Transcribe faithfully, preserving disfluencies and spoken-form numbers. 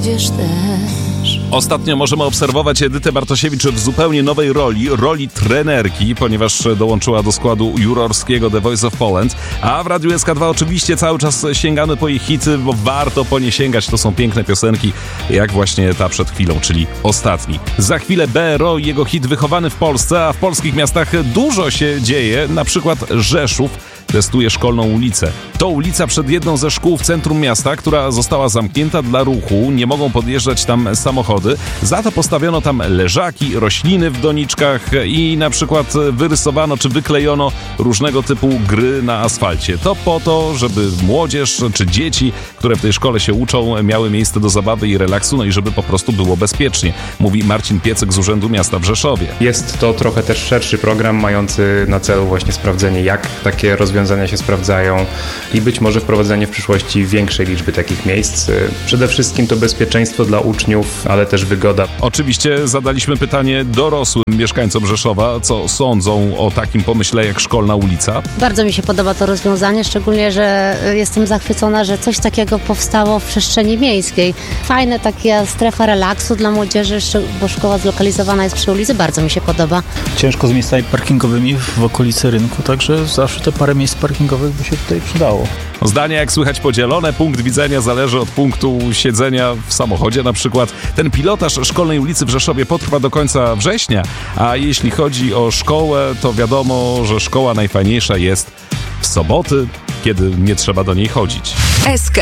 młodzież też. Ostatnio możemy obserwować Edytę Bartosiewicz w zupełnie nowej roli, roli trenerki, ponieważ dołączyła do składu jurorskiego The Voice of Poland, a w Radiu S K dwa oczywiście cały czas sięgamy po jej hity, bo warto po nie sięgać, to są piękne piosenki, jak właśnie ta przed chwilą, czyli Ostatni. Za chwilę B R O i jego hit Wychowany w Polsce, a w polskich miastach dużo się dzieje, na przykład Rzeszów testuje szkolną ulicę. To ulica przed jedną ze szkół w centrum miasta, która została zamknięta dla ruchu, nie mogą podjeżdżać tam samochody, za to postawiono tam leżaki, rośliny w doniczkach i na przykład wyrysowano czy wyklejono różnego typu gry na asfalcie. To po to, żeby młodzież czy dzieci, które w tej szkole się uczą, miały miejsce do zabawy i relaksu, no i żeby po prostu było bezpiecznie, mówi Marcin Piecyk z Urzędu Miasta w Rzeszowie. Jest to trochę też szerszy program mający na celu właśnie sprawdzenie, jak takie rozwiązania się sprawdzają i być może wprowadzenie w przyszłości większej liczby takich miejsc. Przede wszystkim to bezpieczeństwo dla uczniów, ale też wygoda. Oczywiście zadaliśmy pytanie dorosłym mieszkańcom Rzeszowa, co sądzą o takim pomyśle jak szkolna ulica. Bardzo mi się podoba to rozwiązanie, szczególnie, że jestem zachwycona, że coś takiego powstało w przestrzeni miejskiej. Fajne taka strefa relaksu dla młodzieży, bo szkoła zlokalizowana jest przy ulicy, bardzo mi się podoba. Ciężko z miejscami parkingowymi w okolicy rynku, także zawsze te parę miejsc parkingowych by się tutaj przydało. Zdania jak słychać podzielone, punkt widzenia zależy od punktu siedzenia w samochodzie na przykład. Ten pilotaż szkolnej ulicy w Rzeszowie potrwa do końca września, a jeśli chodzi o szkołę, to wiadomo, że szkoła najfajniejsza jest w soboty, kiedy nie trzeba do niej chodzić. S K